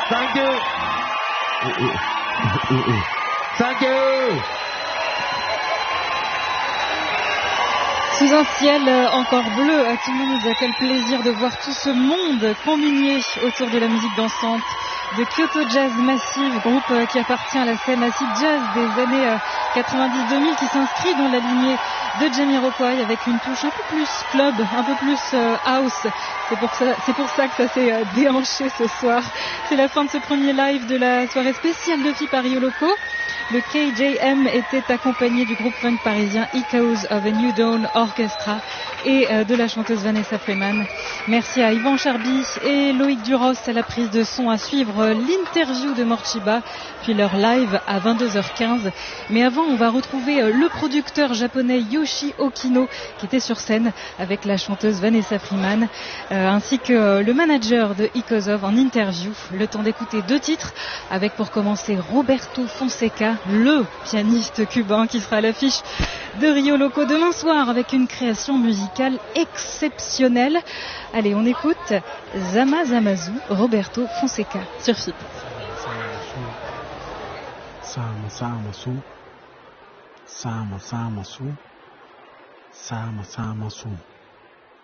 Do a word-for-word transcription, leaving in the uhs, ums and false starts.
Thank you. Thank you. Sous un ciel encore bleu à Toulouse, quel plaisir de voir tout ce monde communier autour de la musique dansante de Kyoto Jazz Massive, groupe qui appartient à la scène acid jazz des années quatre-vingt-dix deux mille, qui s'inscrit dans la lignée de Jamiroquai avec une touche un peu plus club, un peu plus house. C'est pour ça, c'est pour ça que ça s'est déhanché ce soir. C'est la fin de ce premier live de la soirée spéciale de Paris au Loco. Le K J M était accompagné du groupe funk parisien Echoes of a New Dawn Orchestra et de la chanteuse Vanessa Freeman. Merci à Yvan Charby et Loïc Duros à la prise de son. À suivre l'interview de Morchiba, puis leur live à vingt-deux heures quinze. Mais avant, on va retrouver le producteur japonais Yoshi Okino qui était sur scène avec la chanteuse Vanessa Freeman, euh, ainsi que le manager de Echoes of en interview. Le temps d'écouter deux titres avec pour commencer Roberto Fonseca, le pianiste cubain qui sera à l'affiche de Rio Loco demain soir avec une création musicale exceptionnelle. Allez, on écoute Zama Zamazu, Roberto Fonseca sur F I P. Sama sama su, sama sama su, sama sama su.